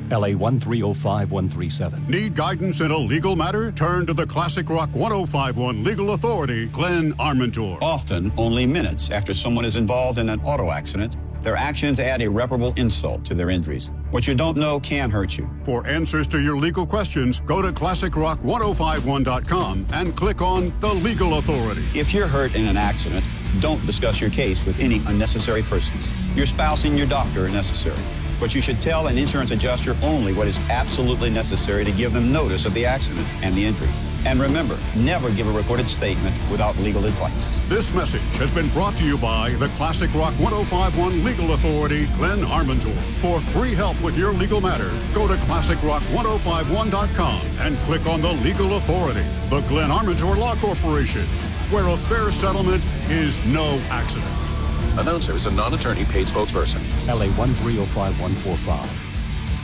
LA 1305137. Need guidance in a legal matter? Turn to the Classic Rock 1051 Legal Authority, Glenn Armentor. Often, only minutes after someone is involved in an auto accident, their actions add irreparable insult to their injuries. What you don't know can hurt you. For answers to your legal questions, go to ClassicRock1051.com and click on the Legal Authority. If you're hurt in an accident, don't discuss your case with any unnecessary persons. Your spouse and your doctor are necessary. But you should tell an insurance adjuster only what is absolutely necessary to give them notice of the accident and the injury. And remember, never give a recorded statement without legal advice. This message has been brought to you by the Classic Rock 1051 Legal Authority, Glenn Armentor. For free help with your legal matter, go to ClassicRock1051.com and click on the Legal Authority, the Glenn Armentor Law Corporation, where a fair settlement is no accident. Announcer is a non-attorney paid spokesperson. LA 1305145.